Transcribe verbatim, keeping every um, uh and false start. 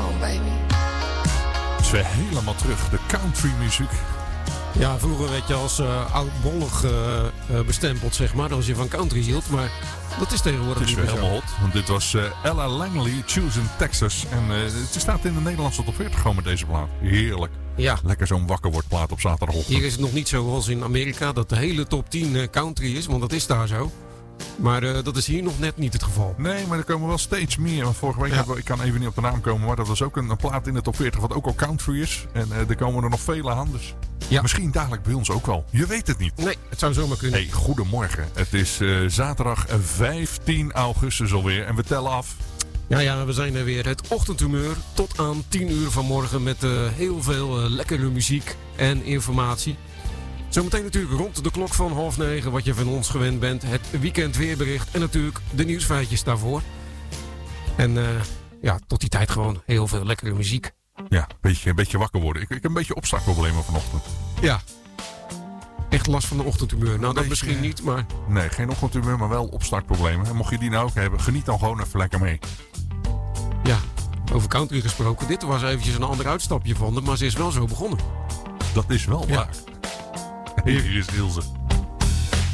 on, baby. Het is weer helemaal terug, de country muziek. Ja, vroeger werd je als uh, oudbollig uh, uh, bestempeld, zeg maar, als je van country hield. Maar dat is tegenwoordig Het is niet weer meer helemaal zo. hot. Want dit was uh, Ella Langley, Choosing Texas. En uh, het staat in de Nederlandse top veertig gewoon met deze plaat. Heerlijk. Ja. Lekker zo'n wakker wordt plaat op zaterdagochtend. Hier is het nog niet zoals in Amerika dat de hele top tien uh, country is, want dat is daar zo. Maar uh, dat is hier nog net niet het geval. Nee, maar er komen wel steeds meer. Want vorige week, Ja. hebben we, ik kan even niet op de naam komen, maar dat was ook een, een plaat in de top veertig wat ook al country is. En uh, er komen er nog vele aan. Dus Ja. misschien dadelijk bij ons ook wel. Je weet het niet. Nee, het zou zomaar kunnen. Hey, goedemorgen. Het is uh, zaterdag vijftien augustus alweer en we tellen af. Ja, ja, we zijn er weer. Het ochtendhumeur tot aan tien uur vanmorgen met uh, heel veel uh, lekkere muziek en informatie. Zometeen natuurlijk rond de klok van half negen wat je van ons gewend bent. Het weekend weerbericht en natuurlijk de nieuwsfeitjes daarvoor. En uh, ja, tot die tijd gewoon heel veel lekkere muziek. Ja, een beetje, een beetje wakker worden. Ik, ik heb een beetje opstartproblemen vanochtend. Ja, echt last van de ochtendhumeur. Nou, dat beetje, misschien niet, maar... Nee, geen ochtendhumeur, maar wel opstartproblemen. En mocht je die nou ook hebben, geniet dan gewoon even lekker mee. Ja, over country gesproken. Dit was eventjes een ander uitstapje van haar, maar ze is wel zo begonnen. Dat is wel Ja. waar. Hier is Ilse.